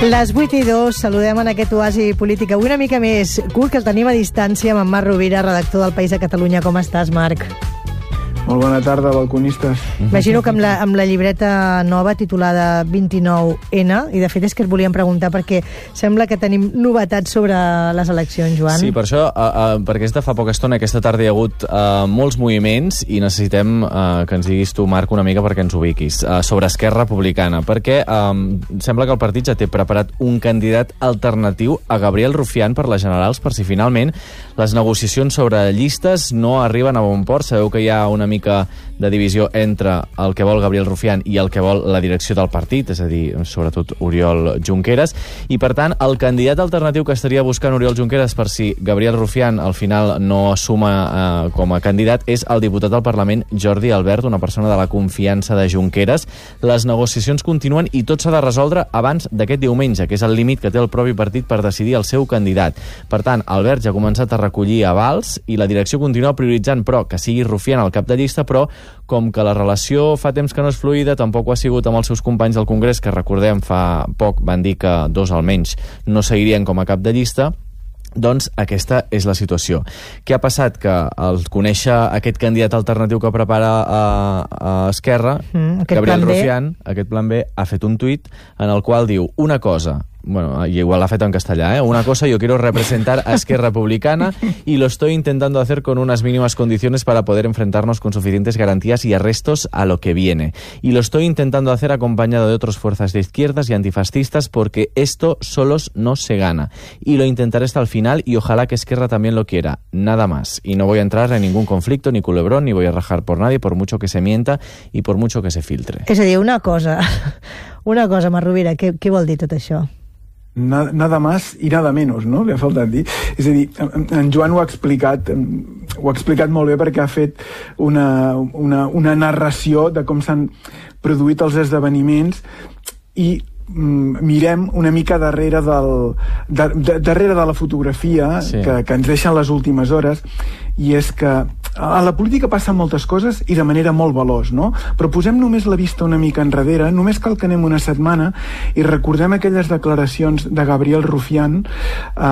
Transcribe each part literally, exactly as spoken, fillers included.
Les vuit i dos, saludem en aquest oasi polític. Avui una mica més curt, que el tenim a distància amb en Marc Rovira, redactor del País de Catalunya. Com estàs, Marc? Molt bona tarda, balconistes. Imagino que amb la, amb la llibreta nova titulada vint-i-nou ena, i de fet és que et volíem preguntar perquè sembla que tenim novetats sobre les eleccions, Joan. Sí, per això, uh, uh, perquè és de fa poca estona, aquesta tarda hi ha hagut uh, molts moviments i necessitem uh, que ens diguis tu, Marc, una mica perquè ens ubiquis, uh, sobre Esquerra Republicana, perquè um, sembla que el partit ja té preparat un candidat alternatiu a Gabriel Rufián per les generals, per si finalment les negociacions sobre llistes no arriben a bon port. Sabeu que hi ha una mica de divisió entre el que vol Gabriel Rufián i el que vol la direcció del partit, és a dir, sobretot Oriol Junqueras, i per tant el candidat alternatiu que estaria buscant Oriol Junqueras per si Gabriel Rufián al final no assuma eh, com a candidat és el diputat al Parlament Jordi Albert, una persona de la confiança de Junqueras. Les negociacions continuen i tot s'ha de resoldre abans d'aquest diumenge, que és el límit que té el propi partit per decidir el seu candidat. Per tant, Albert ja ha començat a recollir avals i la direcció continua prioritzant, però, que sigui Rufián al cap de llista, però com que la relació fa temps que no és fluida, tampoc ho ha sigut amb els seus companys del Congrés, que recordem fa poc van dir que dos almenys no seguirien com a cap de llista. Doncs aquesta és la situació. Què ha passat? Que al conèixer aquest candidat alternatiu que prepara a, a Esquerra, mm, Gabriel Rufián, aquest plan B, ha fet un tuit en el qual diu una cosa, bueno, y igual l'ha fet en castellà, ¿eh? Una cosa, yo quiero representar a Esquerra Republicana y lo estoy intentando hacer con unas mínimas condiciones para poder enfrentarnos con suficientes garantías y arrestos a lo que viene. Y lo estoy intentando hacer acompañado de otras fuerzas de izquierdas y antifascistas porque esto solos no se gana. Y lo intentaré hasta el final y ojalá que Esquerra también lo quiera. Nada más. Y no voy a entrar en ningún conflicto, ni culebrón, ni voy a rajar por nadie, por mucho que se mienta y por mucho que se filtre. És a dir, una cosa, una cosa, Marc Rovira, què, què vol dir tot això? Nada, nada más y nada menos, no? Li ha faltat dir. És a dir, en Joan ho ha explicat, ho ha explicat molt bé perquè ha fet una, una, una narració de com s'han produït els esdeveniments i mm, mirem una mica darrere, del, de, de, darrere de la fotografia sí. que, que ens deixen les últimes hores, i és que a la política passen moltes coses i de manera molt veloç, no? Però posem només la vista una mica enrere, només cal que anem una setmana i recordem aquelles declaracions de Gabriel Rufián eh,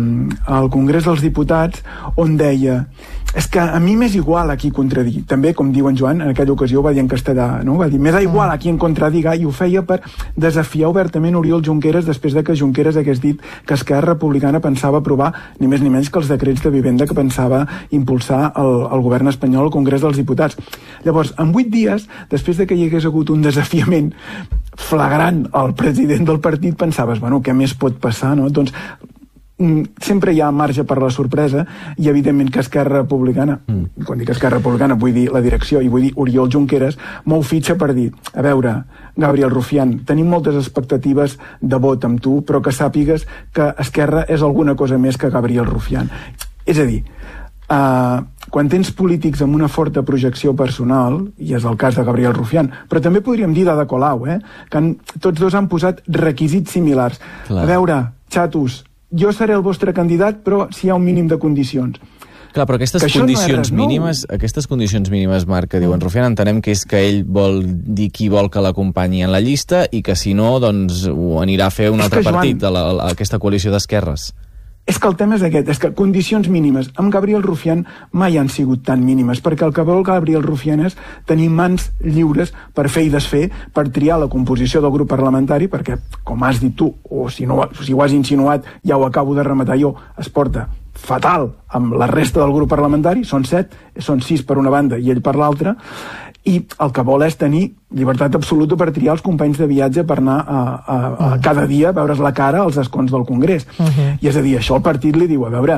al Congrés dels Diputats, on deia és que a mi m'és igual a qui contradir. També, com diu en Joan, en aquella ocasió ho va dir en castellà, no? Va dir, me da igual a qui en contradiga, i ho feia per desafiar obertament Oriol Junqueras després de que Junqueras hagués dit que Esquerra Republicana pensava aprovar ni més ni menys que els decrets de vivenda que pensava impulsar el, el govern espanyol al Congrés dels Diputats. Llavors, en vuit dies, després de que hi hagués hagut un desafiament flagrant al president del partit, pensaves, bueno, què més pot passar, no? Doncs sempre hi ha marge per la sorpresa i evidentment que Esquerra Republicana, mm. quan dic Esquerra Republicana vull dir la direcció i vull dir Oriol Junqueras, mou fitxa per dir, a veure, Gabriel Rufián, tenim moltes expectatives de vot amb tu, però que sàpigues que Esquerra és alguna cosa més que Gabriel Rufián. És a dir, uh, quan tens polítics amb una forta projecció personal, i és el cas de Gabriel Rufián, però també podríem dir d'Ada Colau, eh? que han, tots dos han posat requisits similars. Clar. A veure, xatos, jo seré el vostre candidat, però si hi ha un mínim de condicions. Clar, però aquestes condicions no mínimes, aquestes condicions mínimes, Marc, que diuen Rufián, entenem que és que ell vol dir qui vol que l'acompanyi en la llista i que si no, doncs ho anirà a fer un altre partit, a, la, a aquesta coalició d'esquerres. És que el tema és aquest, és que condicions mínimes amb Gabriel Rufián mai han sigut tan mínimes, perquè el que vol Gabriel Rufián és tenir mans lliures per fer i desfer, per triar la composició del grup parlamentari, perquè, com has dit tu, o si, no, si ho has insinuat, ja ho acabo de rematar jo, es porta fatal amb la resta del grup parlamentari, són set, són sis per una banda i ell per l'altra, i el que vol és tenir llibertat absoluta per triar els companys de viatge per anar a, a, a cada dia a veure's la cara als escons del Congrés. Uh-huh. I és a dir, això el partit li diu, a veure,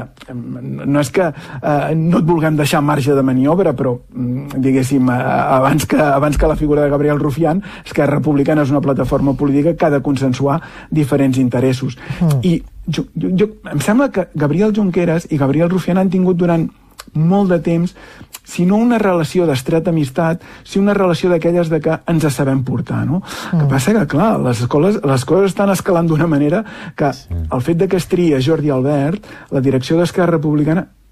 no és que eh, no et vulguem deixar marge de maniobra, però, diguéssim, eh, abans, que, abans que la figura de Gabriel Rufián, Esquerra Republicana és una plataforma política que ha de consensuar diferents interessos. Uh-huh. I jo, jo, jo, em sembla que Gabriel Junqueras i Gabriel Rufián han tingut durant molt de temps, si no una relació d'estreta amistat, si una relació d'aquelles de que ens sabem portar, no? Mm. Que passa que, clar, les, escoles, les coses estan escalant d'una manera que sí. El fet de que es tria Jordi Albert, la direcció d'Esquerra Republicana,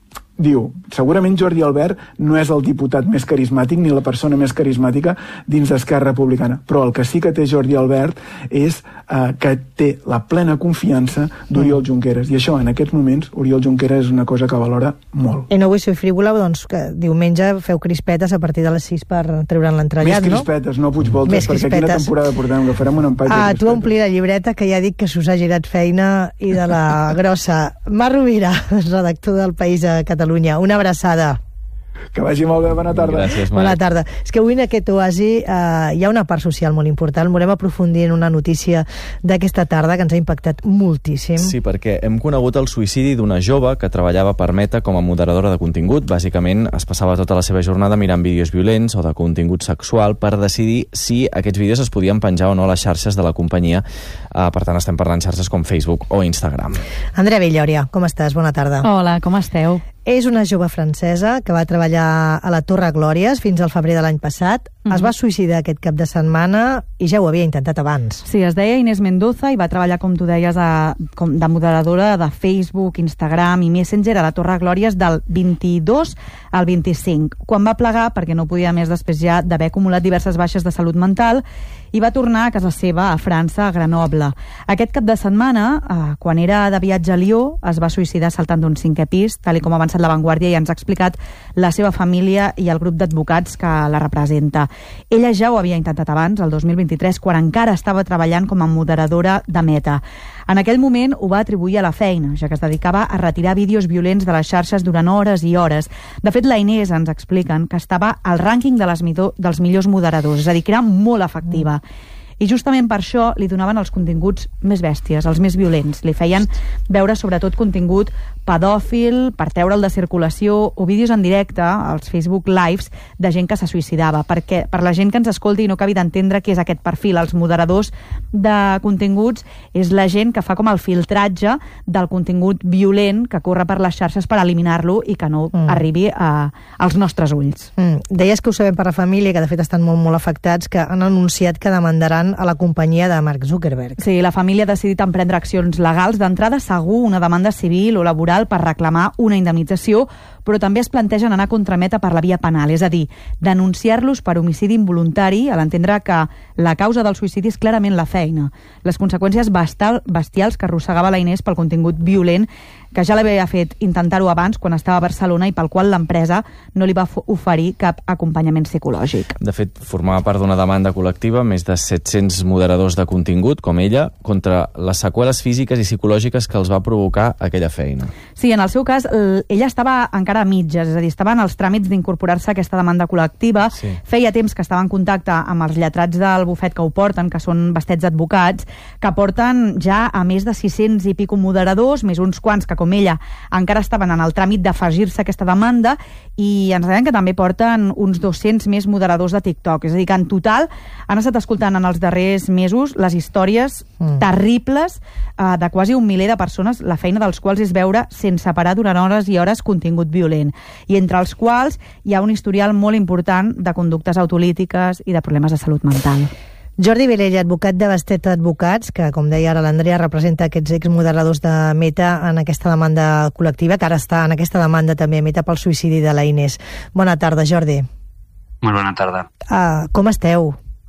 diu, segurament Jordi Albert no és el diputat més carismàtic ni la persona més carismàtica dins d'Esquerra Republicana, però el que sí que té Jordi Albert és eh, que té la plena confiança d'Oriol Junqueras, i això en aquests moments Oriol Junqueras és una cosa que valora molt. I no vull ser frívola, doncs que diumenge feu crispetes a partir de les sis per treure'n l'entrellat, no? Més crispetes, no Puigvoltes, Més perquè crispetes. quina temporada portem, que farem un empat de Ah, crispetes. tu omplir la llibreta, que ja dic que s'us ha girat feina i de la grossa. Marc Rovira, redactor del País a Catalunya. Una abraçada. Que vagi molt bé, bona tarda. Gràcies, Marc. Bona tarda. És que avui en aquest oasi eh, hi ha una part social molt important. Volem aprofundir en una notícia d'aquesta tarda que ens ha impactat moltíssim. Sí, perquè hem conegut el suïcidi d'una jove que treballava per Meta com a moderadora de contingut. Bàsicament es passava tota la seva jornada mirant vídeos violents o de contingut sexual per decidir si aquests vídeos es podien penjar o no a les xarxes de la companyia. Uh, per tant, estem parlant xarxes com Facebook o Instagram. Andrea Villòria, com estàs? Bona tarda. Hola, com esteu? És una jove francesa que va treballar a la Torre Glòries fins al febrer de l'any passat. Mhm. Es va suïcidar aquest cap de setmana i ja ho havia intentat abans. Sí, es deia Inés Mendoza i va treballar, com tu deies, a, com de moderadora de Facebook, Instagram i Messenger a la Torre Glòries del vint-i-dos al vint-i-cinc, quan va plegar perquè no podia més després ja d'haver acumulat diverses baixes de salut mental i va tornar a casa seva, a França, a Grenoble. Aquest cap de setmana, eh, quan era de viatge a Lió, es va suïcidar saltant d'un cinquè pis, tal com ha avançat La Vanguardia i ens ha explicat la seva família i el grup d'advocats que la representa. Ella ja ho havia intentat abans, el dos mil vint-i-tres, quan encara estava treballant com a moderadora de Meta. En aquell moment ho va atribuir a la feina, ja que es dedicava a retirar vídeos violents de les xarxes durant hores i hores. De fet, la Inés ens expliquen que estava al rànquing de les millor, dels millors moderadors, és a dir, que era molt efectiva. I justament per això li donaven els continguts més bèsties, els més violents. Li feien veure sobretot contingut pedòfil, per treure'l de circulació, o vídeos en directe, als Facebook Lives, de gent que se suïcidava. Perquè per la gent que ens escolti i no acabi d'entendre què és aquest perfil, els moderadors de continguts és la gent que fa com el filtratge del contingut violent que corre per les xarxes per eliminar-lo i que no mm. arribi a, als nostres ulls. Mm. Deies que ho sabem per la família, que de fet estan molt, molt afectats, que han anunciat que demandaran a la companyia de Mark Zuckerberg. Sí, la família ha decidit emprendre accions legals, d'entrada segur una demanda civil o laboral per reclamar una indemnització, però també es plantegen anar contra Meta per la via penal, és a dir, denunciar-los per homicidi involuntari, a l'entendre que la causa del suïcidi és clarament la feina. Les conseqüències bastal, bestials que arrossegava la Inés pel contingut violent, que ja l'havia fet intentar-ho abans quan estava a Barcelona i pel qual l'empresa no li va oferir cap acompanyament psicològic. De fet, formava part d'una demanda col·lectiva, més de set-cents moderadors de contingut, com ella, contra les seqüeles físiques i psicològiques que els va provocar aquella feina. Sí, en el seu cas, ella estava encara a mitges, és a dir, estava en els tràmits d'incorporar-se a aquesta demanda col·lectiva. Sí. Feia temps que estava en contacte amb els lletrats del bufet que ho porten, que són vestits advocats, que porten ja a més de sis-cents i pico moderadors, més uns quants que, com ella, encara estaven en el tràmit d'afegir-se a aquesta demanda, i ens deien que també porten uns dos-cents més moderadors de TikTok. És a dir, que en total han estat escoltant en els darrers mesos les històries mm. terribles eh, de quasi un miler de persones, la feina dels quals és veure sense parar durant hores i hores contingut violent, i entre els quals hi ha un historial molt important de conductes autolítiques i de problemes de salut mental. Jordi Vilella, advocat de Bastet Advocats, que, com deia ara l'Andrea, representa aquests exmoderadors de Meta en aquesta demanda col·lectiva, que ara està en aquesta demanda també Meta pel suïcidi de la Inés. Bona tarda, Jordi. Molt bona tarda. Uh, com esteu?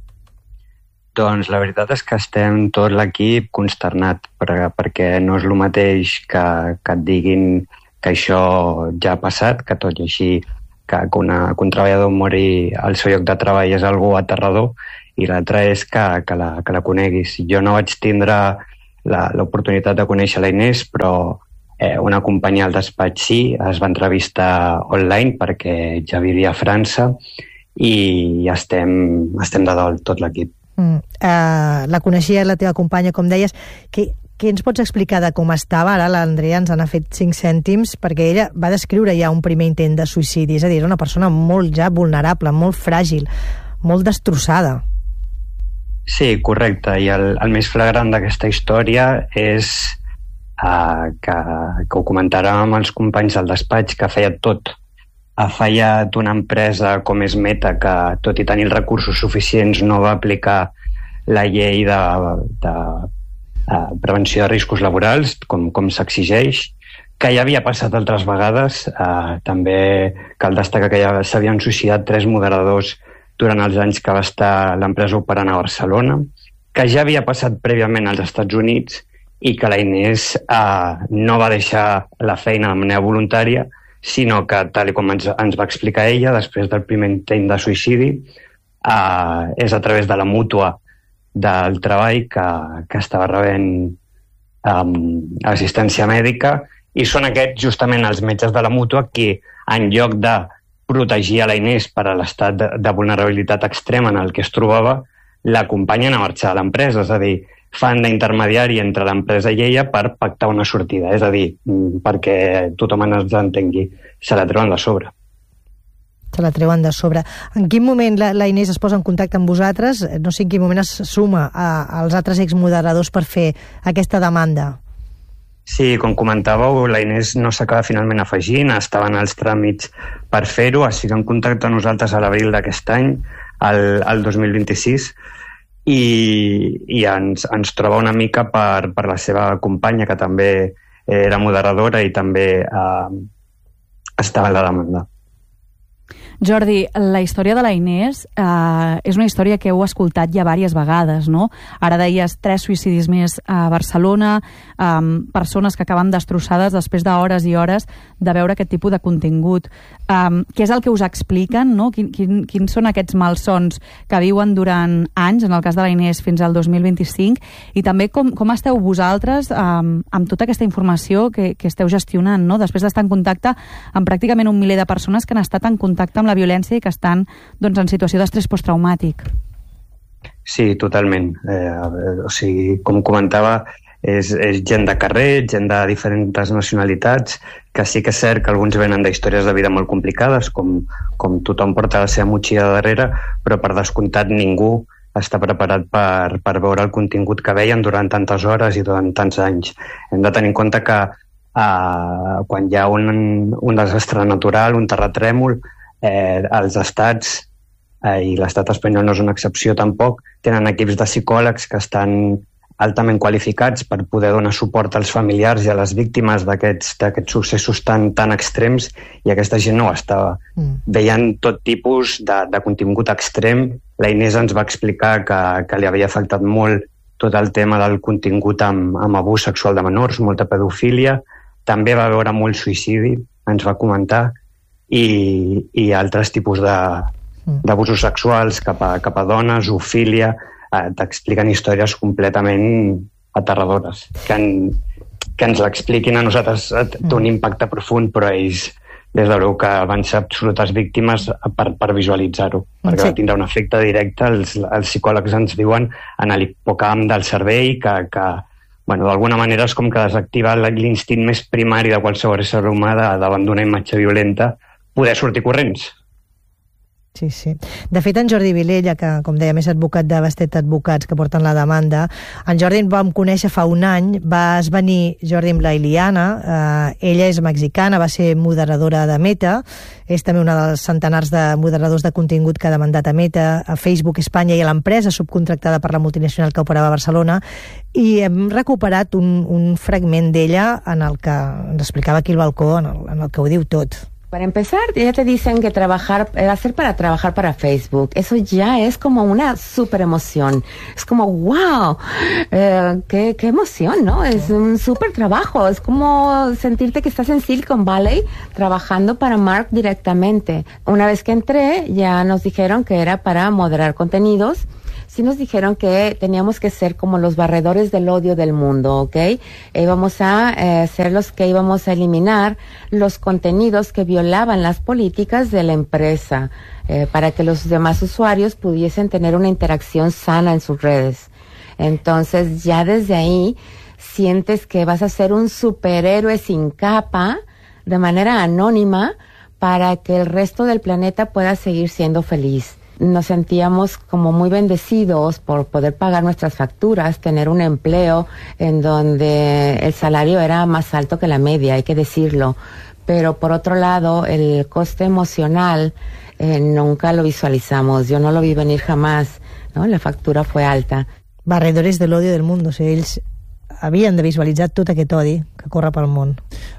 Doncs la veritat és que estem tot l'equip consternat, per, perquè no és el mateix que, que et diguin que això ja ha passat, que tot i així que, que, una, que un treballador mori al seu lloc de treball és algú aterrador, i l'altre és que, que, la, que la coneguis. Jo no vaig tindre l'oportunitat de conèixer la Inés, però eh, una companya al despatx sí, es va entrevistar online perquè ja vivia a França, i estem, estem de dol tot l'equip. Mm. Uh, la coneixia la teva companya, com deies. Què, què ens pots explicar de com estava? Ara l'Andrea ens n'ha fet cinc cèntims, perquè ella va descriure ja un primer intent de suïcidi, és a dir, era una persona molt ja vulnerable, molt fràgil, molt destrossada. Sí, correcte, i el, el més flagrant d'aquesta història és uh, que, que ho comentàrem amb els companys del despatx, que feia tot. Ha fallat una empresa com és Meta, que tot i tenir els recursos suficients no va aplicar la llei de, de uh, prevenció de riscos laborals com, com s'exigeix. que ja havia passat altres vegades. Eh, també cal destacar que ja s'havien suïcidat tres moderadors durant els anys que va estar l'empresa operant a Barcelona, que ja havia passat prèviament als Estats Units i que la Inés eh, no va deixar la feina de manera voluntària, sinó que, tal com ens, ens va explicar ella, després del primer intent de suïcidi, eh, és a través de la mútua del treball que, que estava rebent um, assistència mèdica, i són aquests justament els metges de la mútua qui, en lloc de protegir a la Inés per a l'estat de, de vulnerabilitat extrema en el que es trobava, l'acompanyen a marxar a l'empresa, és a dir, fan d'intermediari entre l'empresa i ella per pactar una sortida, és a dir, perquè tothom ens entengui, se la treuen de sobre. Se la treuen de sobre. En quin moment la, la Inés es posa en contacte amb vosaltres? No sé en quin moment es suma a, als altres exmoderadors per fer aquesta demanda. Sí, com comentàveu, la Inés no s'acaba finalment afegint, estaven els tràmits per fer-ho, es fica en contacte amb nosaltres a l'abril d'aquest any, al, al dos mil vint-i-sis, i, i ens, ens troba una mica per, per la seva companya, que també era moderadora i també eh, estava en la demanda. Jordi, la història de la Inés eh, és una història que heu escoltat ja diverses vegades, no? Ara deies tres suïcidis més a Barcelona, eh, persones que acaben destrossades després d'hores i hores de veure aquest tipus de contingut. Eh, què és el que us expliquen, no? Quin, quin, quins són aquests malsons que viuen durant anys, en el cas de la Inés fins al dos mil vint-i-cinc, i també com, com esteu vosaltres eh, amb tota aquesta informació que, que esteu gestionant, no? Després d'estar en contacte amb pràcticament un miler de persones que han estat en contacte amb la violència i que estan, doncs, en situació d'estrès posttraumàtic. Sí, totalment. Eh, o sigui, com comentava, és, és gent de carrer, gent de diferents nacionalitats, que sí que és cert que alguns venen d'històries de vida molt complicades, com, com tothom porta la seva motxilla darrere, però per descomptat ningú està preparat per, per veure el contingut que veien durant tantes hores i durant tants anys. Hem de tenir en compte que eh, quan hi ha un, un desastre natural, un terratrèmol, Eh, els estats, eh, i l'estat espanyol no és una excepció tampoc, tenen equips de psicòlegs que estan altament qualificats per poder donar suport als familiars i a les víctimes d'aquests d'aquests successos tan, tan extrems, i aquesta gent no ho estava. Mm. Veien tot tipus de, de contingut extrem. La Inés ens va explicar que, que li havia afectat molt tot el tema del contingut amb, amb abús sexual de menors, molta pedofília. També va veure molt suïcidi, ens va comentar, i, i altres tipus d'abusos sexuals cap a, cap a dones, zoofília. Eh, t'expliquen històries completament aterradores, que, en, que ens l'expliquin a nosaltres té un impacte profund, però ells, des de que van ser absolutes víctimes per, per visualitzar-ho, perquè sí. Va tindre un efecte directe. Els, els psicòlegs ens diuen en l'hipocamp del cervell que, que bueno, d'alguna manera és com que desactiva l'instint més primari de qualsevol ésser humà davant d'una imatge violenta, poder sortir corrents. Sí, sí. De fet, en Jordi Vilella, que, com deia, és advocat de Bastet Advocats, que porten la demanda, en Jordi el vam conèixer fa un any, va venir Jordi amb la Iliana, eh, ella és mexicana, va ser moderadora de Meta, és també una dels centenars de moderadors de contingut que ha demandat a Meta, a Facebook Espanya i a l'empresa subcontractada per la multinacional que operava a Barcelona, i hem recuperat un, un fragment d'ella en el que ens explicava aquí al balcó, en el, en el que ho diu tot. Para empezar, ya te dicen que trabajar, hacer para trabajar para Facebook, eso ya es como una súper emoción. Es como, wow, eh, qué, qué emoción, ¿no? Es un súper trabajo. Es como sentirte que estás en Silicon Valley trabajando para Mark directamente. Una vez que entré, ya nos dijeron que era para moderar contenidos. Sí nos dijeron que teníamos que ser como los barredores del odio del mundo, ¿ok? E íbamos a eh, ser los que íbamos a eliminar los contenidos que violaban las políticas de la empresa, eh, para que los demás usuarios pudiesen tener una interacción sana en sus redes. Entonces, ya desde ahí sientes que vas a ser un superhéroe sin capa, de manera anónima, para que el resto del planeta pueda seguir siendo feliz. Nos sentíamos como muy bendecidos por poder pagar nuestras facturas, tener un empleo en donde el salario era más alto que la media, hay que decirlo. Pero por otro lado, el coste emocional eh, nunca lo visualizamos. Yo no lo vi venir jamás, ¿no? La factura fue alta. Barredores de l'odio del mundo, o sigui, ells havien de visualitzar tot aquest odi que corre pel món.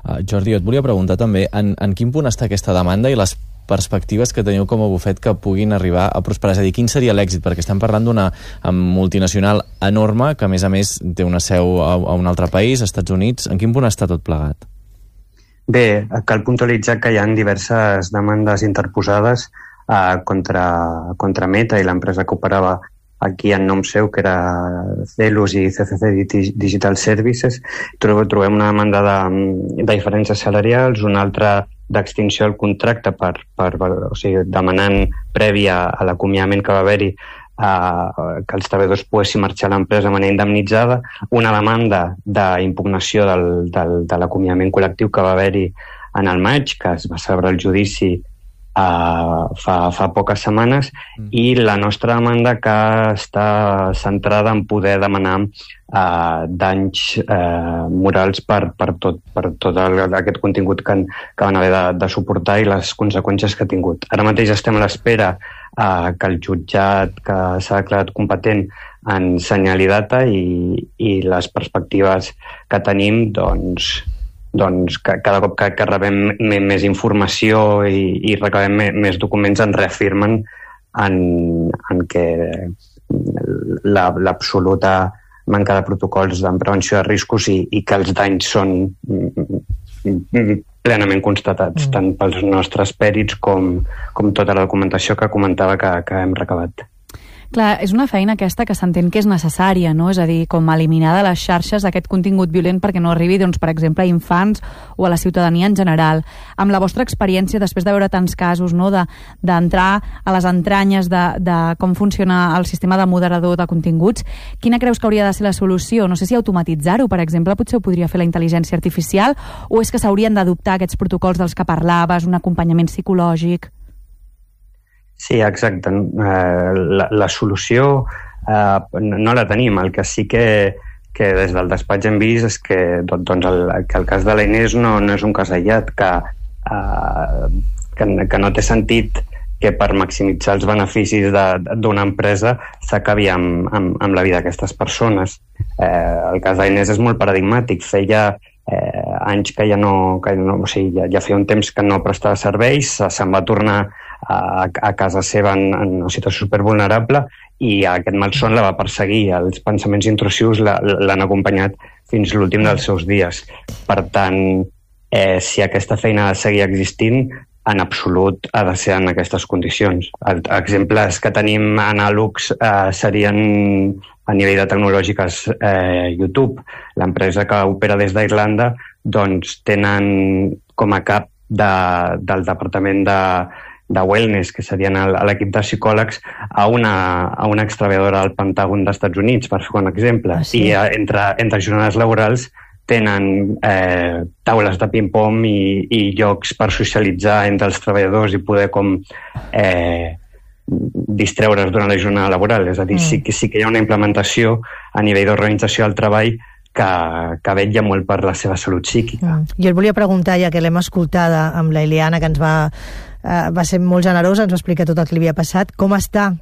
Uh, Jordi, jo et volia preguntar també en, en quin punt està aquesta demanda i les perspectives que teniu com a bufet que puguin arribar a prosperar? És a dir, quin seria l'èxit? Perquè estem parlant d'una multinacional enorme que, a més a més, té una seu a, a un altre país, als Estats Units. En quin punt està tot plegat? Bé, cal puntualitzar que hi ha diverses demandes interposades eh, contra, contra Meta i l'empresa que operava aquí en nom seu, que era Celus i C C C Digital Services. Trobem una demanda de, de diferències salarials, una altra d'extinció del contracte per, per, o sigui, demanant prèvia a l'acomiadament que va haver-hi eh, que els treballadors poguessin marxar a l'empresa de manera indemnitzada, una demanda d'impugnació del, del, de l'acomiadament col·lectiu que va haver-hi en el maig, que es va celebrar el judici Uh, fa, fa poques setmanes, mm. i la nostra demanda que està centrada en poder demanar uh, danys uh, morals per, per tot, per tot el, aquest contingut que, que van haver de, de suportar i les conseqüències que ha tingut. Ara mateix estem a l'espera uh, que el jutjat que s'ha declarat competent ensenyali data i, i les perspectives que tenim, doncs, doncs que cada cop que, que rebem més informació i, i recabem més documents ens reafirmen en, en que l'absoluta la, manca de protocols de prevenció de riscos i, i que els danys són plenament constatats, mm. tant pels nostres pèrits com, com tota la documentació que comentava que, que hem recabat. Clar, és una feina aquesta que s'entén que és necessària, no? És a dir, com eliminar de les xarxes aquest contingut violent perquè no arribi, doncs, per exemple, a infants o a la ciutadania en general. Amb la vostra experiència, després de veure tants casos, no?, d'entrar de, a les entranyes de, de com funciona el sistema de moderador de continguts, quina creus que hauria de ser la solució? No sé si automatitzar-ho, per exemple, potser ho podria fer la intel·ligència artificial, o és que s'haurien d'adoptar aquests protocols dels que parlaves, un acompanyament psicològic? Sí, exacte. Eh, la, la solució eh, no la tenim. El que sí que, que des del despatx hem vist és que, doncs, el, que el cas de la Inés no, no és un cas aïllat, que, eh, que, que no té sentit que per maximitzar els beneficis d'una empresa s'acabi amb, amb, amb la vida d'aquestes persones. Eh, el cas de la Inés és molt paradigmàtic. Feia eh, anys que ja no... Que no o sigui, ja, ja feia un temps que no prestava serveis, se'n va tornar a, a casa seva en, en una situació supervulnerable i aquest malson la va perseguir. Els pensaments intrusius l'han acompanyat fins l'últim dels seus dies. Per tant, eh, si aquesta feina ha de seguir existint, en absolut ha de ser en aquestes condicions. Exemples que tenim anàlogs eh, serien a nivell de tecnològiques eh, YouTube. L'empresa que opera des d'Irlanda, doncs tenen com a cap de, del departament de, de wellness, que serien l'equip de psicòlegs, a una, a una extreballadora del Pentàgon dels Estats Units, per fer un exemple. Ah, sí? I eh, entre, entre jornades laborals tenen eh, taules de ping-pong i, i llocs per socialitzar entre els treballadors i poder com eh, distreure's durant la jornada laboral. És a dir, mm. sí, que, sí que hi ha una implementació a nivell d'organització del treball que, que vetlla molt per la seva salut psíquica. Mm. Jo et volia preguntar, ja que l'hem escoltada amb la Eliana, que ens va, eh, va ser molt generosa, ens va explicar tot el que li havia passat, com està?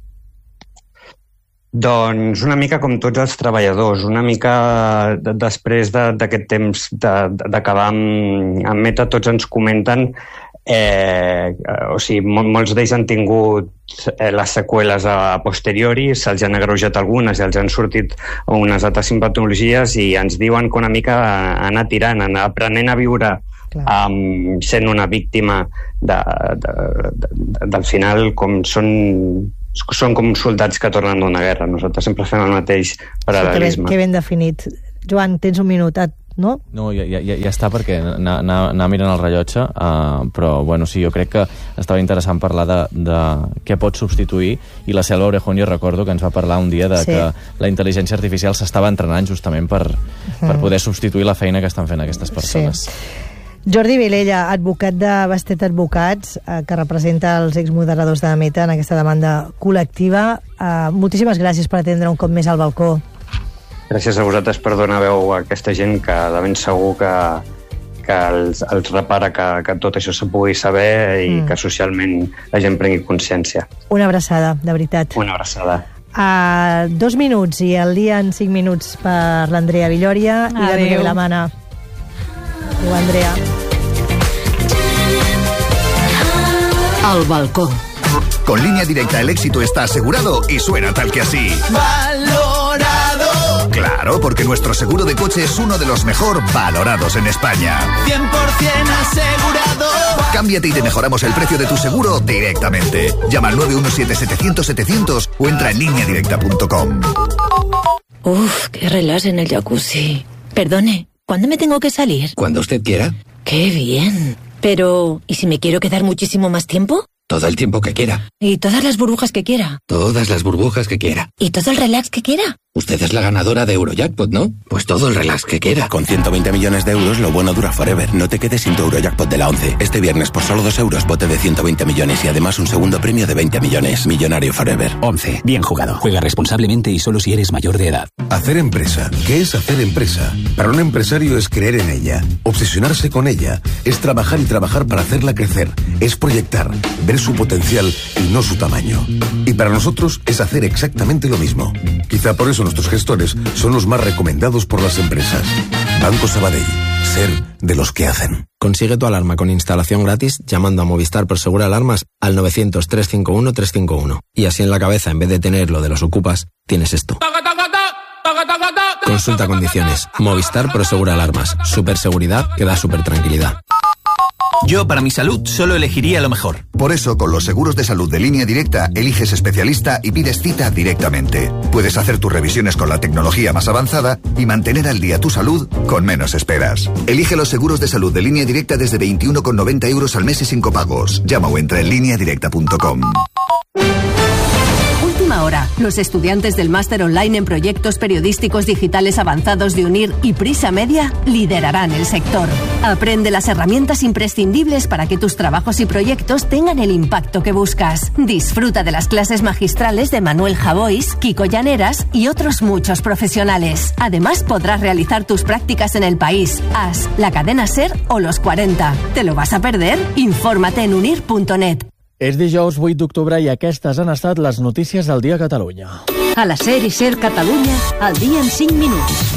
Doncs una mica com tots els treballadors, una mica de, després d'aquest de, temps d'acabar amb, amb Meta, tots ens comenten, eh, o sigui, mol, molts d'ells han tingut eh, les seqüeles a, a posteriori, se'ls han agreujat algunes i els han sortit unes altres simpatologies i ens diuen que una mica anar tirant, anar aprenent a viure um, sent una víctima de, de, de, de, del final, com són... són com soldats que tornen d'una guerra. Nosaltres sempre fem el mateix paral·lelisme. Sí, que, ben, que ben definit. Joan, tens un minut, no? No, ja, ja, ja està, perquè anar, anar, anar mirant el rellotge, uh, però bueno, sí, jo crec que estava interessant parlar de, de què pot substituir, i la Selva Orejón, jo recordo que ens va parlar un dia de sí. que la intel·ligència artificial s'estava entrenant justament per, mm. per poder substituir la feina que estan fent aquestes persones. Sí. Jordi Vilella, advocat de Bastet Advocats, eh, que representa els exmoderadors de Meta en aquesta demanda col·lectiva. Eh, moltíssimes gràcies per atendre un cop més al balcó. Gràcies a vosaltres per donar veu a aquesta gent que de ben segur que, que els, els repara que, que tot això se pugui saber i mm. que socialment la gent prengui consciència. Una abraçada, de veritat. Una abraçada. A dos minuts i el dia en cinc minuts per l'Andrea Villòria i la Núria Vilamana. Adéu, Andrea. Al balcó. Con Línea Directa el éxito está asegurado y suena tal que así. ¡Valorado! Claro, porque nuestro seguro de coche es uno de los mejor valorados en España. cien por ciento asegurado. Cámbiate y te mejoramos el precio de tu seguro directamente. Llama al nueve uno siete setecientos setecientos o entra en línea directa punto com. Uf, qué relax en el jacuzzi. Perdone, ¿cuándo me tengo que salir? Cuando usted quiera. ¡Qué bien! Pero, ¿y si me quiero quedar muchísimo más tiempo? Todo el tiempo que quiera. ¿Y todas las burbujas que quiera? Todas las burbujas que quiera. ¿Y todo el relax que quiera? Usted es la ganadora de Eurojackpot, ¿no? Pues todo el relax que quiera. Con ciento veinte millones de euros, lo bueno dura forever. No te quedes sin tu Eurojackpot de la once. Este viernes, por solo dos euros, bote de ciento veinte millones y además un segundo premio de veinte millones. Millonario forever. once. Bien jugado. Juega responsablemente y solo si eres mayor de edad. Hacer empresa. ¿Qué es hacer empresa? Para un empresario es creer en ella, obsesionarse con ella, es trabajar y trabajar para hacerla crecer, es proyectar, ver su potencial y no su tamaño. Y para nosotros es hacer exactamente lo mismo. Quizá por eso nuestros gestores son los más recomendados por las empresas. Banco Sabadell. Ser de los que hacen. Consigue tu alarma con instalación gratis llamando a Movistar Prosegur Alarmas al novecientos, trescientos cincuenta y uno, trescientos cincuenta y uno. Y así en la cabeza, en vez de tener lo de los ocupas, tienes esto. Consulta condiciones. Movistar Prosegur Alarmas. Superseguridad que da super tranquilidad. Yo, para mi salud, solo elegiría lo mejor. Por eso, con los seguros de salud de Línea Directa, eliges especialista y pides cita directamente. Puedes hacer tus revisiones con la tecnología más avanzada y mantener al día tu salud con menos esperas. Elige los seguros de salud de Línea Directa desde veintiuno con noventa euros al mes y sin copagos. Llama o entra en línea directa punto com. Última hora. Los estudiantes del máster online en proyectos periodísticos digitales avanzados de UNIR y Prisa Media liderarán el sector. Aprende las herramientas imprescindibles para que tus trabajos y proyectos tengan el impacto que buscas. Disfruta de las clases magistrales de Manuel Javois, Kiko Llaneras y otros muchos profesionales. Además, podrás realizar tus prácticas en El País, As, la cadena SER o Los cuarenta. ¿Te lo vas a perder? Infórmate en unir punto net. És dijous vuit d'octubre i aquestes han estat les notícies del dia a Catalunya. A la SER i SER Catalunya, al dia en cinc minuts.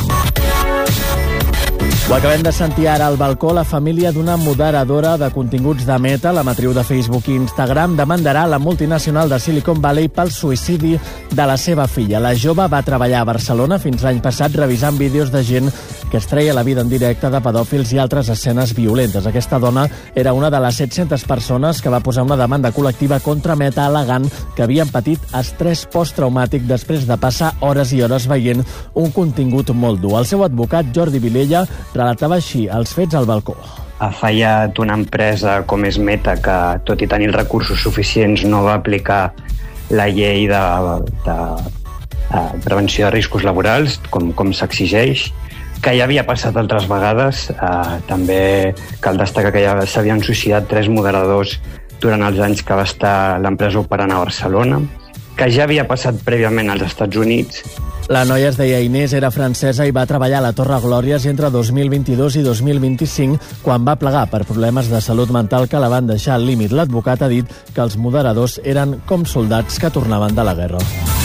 Ho acabem de sentir ara al balcó. La família d'una moderadora de continguts de Meta, la matriu de Facebook i Instagram, demandarà la multinacional de Silicon Valley pel suïcidi de la seva filla. La jove va treballar a Barcelona fins l'any passat revisant vídeos de gent que es treia la vida en directe de pedòfils i altres escenes violentes. Aquesta dona era una de les set-centes persones que va posar una demanda col·lectiva contra Meta al·legant que havien patit estrès posttraumàtic després de passar hores i hores veient un contingut molt dur. El seu advocat, Jordi Vilella, relatava així els fets al balcó. Ha fallat una empresa com és Meta, que tot i tenir els recursos suficients no va aplicar la llei de, de, de prevenció de riscos laborals com, com s'exigeix, que ja havia passat altres vegades. Eh, també cal destacar que ja s'havien suïcidat tres moderadors durant els anys que va estar l'empresa operant a Barcelona, que ja havia passat prèviament als Estats Units. La noia es deia Inés, era francesa i va treballar a la Torre Glòries entre dos mil vint-i-dos i dos mil vint-i-cinc, quan va plegar per problemes de salut mental que la van deixar al límit. L'advocat ha dit que els moderadors eren com soldats que tornaven de la guerra.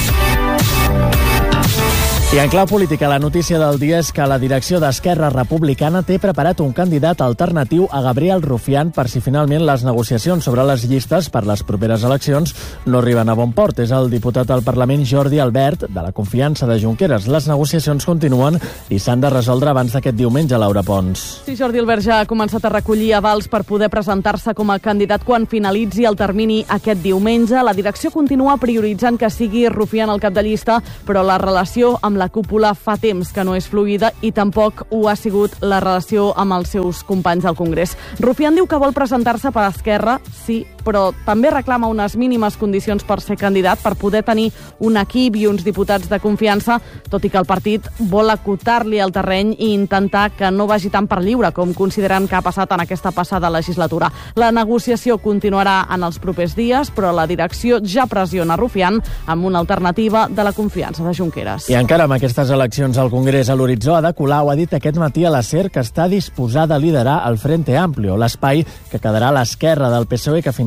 I en clau política, la notícia del dia és que la direcció d'Esquerra Republicana té preparat un candidat alternatiu a Gabriel Rufián per si finalment les negociacions sobre les llistes per les properes eleccions no arriben a bon port. És el diputat al Parlament Jordi Albert, de la confiança de Junqueras. Les negociacions continuen i s'han de resoldre abans d'aquest diumenge, Laura Pons. Sí, Jordi Albert ja ha començat a recollir avals per poder presentar-se com a candidat quan finalitzi el termini aquest diumenge. La direcció continua prioritzant que sigui Rufián el cap de llista, però la relació amb la La cúpula fa temps que no és fluida i tampoc ho ha sigut la relació amb els seus companys al Congrés. Rufián diu que vol presentar-se per Esquerra, sí, però també reclama unes mínimes condicions per ser candidat, per poder tenir un equip i uns diputats de confiança, tot i que el partit vol acotar-li el terreny i intentar que no vagi tan per lliure com consideren que ha passat en aquesta passada legislatura. La negociació continuarà en els propers dies, però la direcció ja pressiona Rufián amb una alternativa de la confiança de Junqueras. I encara amb aquestes eleccions al Congrés a l'horitzó, Ada Colau ha dit aquest matí a la SER que està disposada a liderar el Frente Amplio, l'espai que quedarà a l'esquerra del P S O E, que fins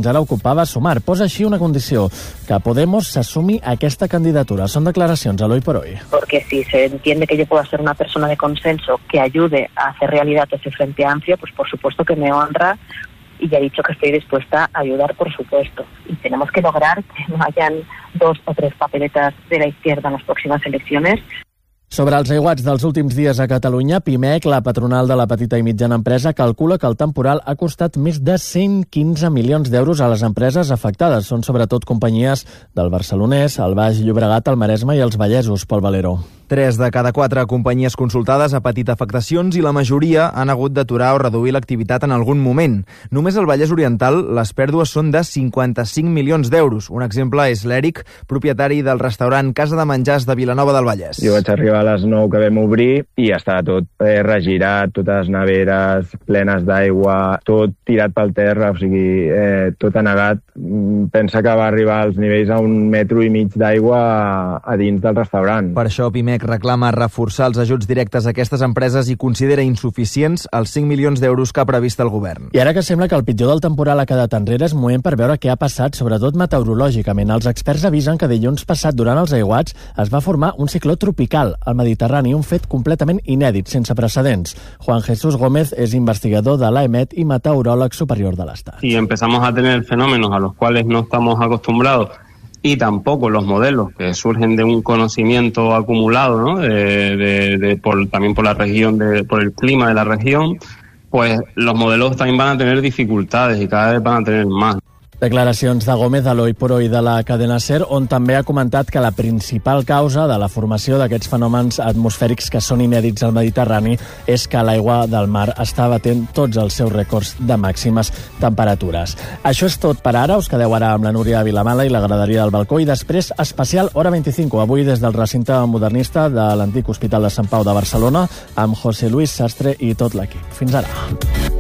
fins ara ocupava Sumar. Posa així una condició, que Podemos s'assumi a aquesta candidatura. Són declaracions a l'Hoy por Hoy. Porque si se entiende que yo puedo ser una persona de consenso que ayude a hacer realidad ese Frente Amplio, pues por supuesto que me honra y ya he dicho que estoy dispuesta a ayudar, por supuesto. Y tenemos que lograr que no hayan dos o tres papeletas de la izquierda en las próximas elecciones. Sobre els aiguats dels últims dies a Catalunya, Pimec, la patronal de la petita i mitjana empresa, calcula que el temporal ha costat més de cent quinze milions d'euros a les empreses afectades. Són sobretot companyies del Barcelonès, el Baix Llobregat, el Maresme i els Vallesos. Pol Valero. Tres de cada quatre companyies consultades ha patit afectacions i la majoria han hagut d'aturar o reduir l'activitat en algun moment. Només al Vallès Oriental les pèrdues són de cinquanta-cinc milions d'euros. Un exemple és l'Eric, propietari del restaurant Casa de Menjars de Vilanova del Vallès. Jo vaig arribar a les nou que vam obrir i ja estava tot eh, regirat, totes les neveres plenes d'aigua, tot tirat pel terra, o sigui, eh, tot anegat. Pensa que va arribar als nivells a un metro i mig d'aigua a, a dins del restaurant. Per això Pimec reclama reforçar els ajuts directes a aquestes empreses i considera insuficients els cinc milions d'euros que ha previst el govern. I ara que sembla que el pitjor del temporal ha quedat enrere, és moment per veure què ha passat, sobretot meteorològicament. Els experts avisen que dilluns passat, durant els aiguats, es va formar un cicló tropical al Mediterrani, un fet completament inèdit, sense precedents. Juan Jesús Gómez és investigador de l'A E M E T i meteoròleg superior de l'Estat. Si empezamos a tener fenómenos a los cuales no estamos acostumbrados y tampoco los modelos que surgen de un conocimiento acumulado, ¿no? de, de, de por, también por la región, de, por el clima de la región, pues los modelos también van a tener dificultades y cada vez van a tener más. Declaracions de Gómez a l'Hoy por Hoy de la cadena SER, on també ha comentat que la principal causa de la formació d'aquests fenòmens atmosfèrics que són inèdits al Mediterrani és que l'aigua del mar està batent tots els seus rècords de màximes temperatures. Això és tot per ara. Us quedeu ara amb la Núria Vilamala i la graderia del balcó i després especial Hora vint-i-cinc, avui des del recinte modernista de l'antic Hospital de Sant Pau de Barcelona amb José Luis Sastre i tot l'equip. Fins ara.